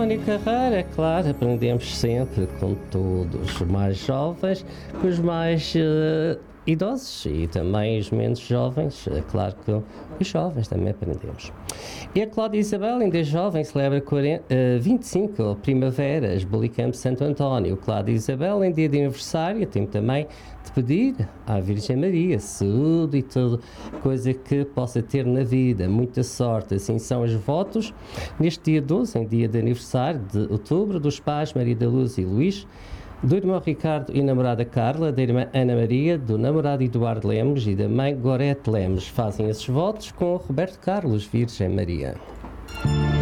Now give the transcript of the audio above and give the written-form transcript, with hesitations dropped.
António Carreira, é claro, aprendemos sempre com todos, os mais jovens, com os mais idosos e também os menos jovens, é claro que os jovens também aprendemos. E a Cláudia Isabel, ainda jovem, celebra 25 Primaveras, Bolicampo Santo António. Cláudia Isabel, em dia de aniversário, tem também de pedir à Virgem Maria saúde e tudo, coisa que possa ter na vida, muita sorte. Assim são os votos neste dia 12, em dia de aniversário de outubro, dos pais Maria da Luz e Luís, do irmão Ricardo e namorada Carla, da irmã Ana Maria, do namorado Eduardo Lemos e da mãe Gorete Lemos. Fazem esses votos com o Roberto Carlos, Virgem Maria.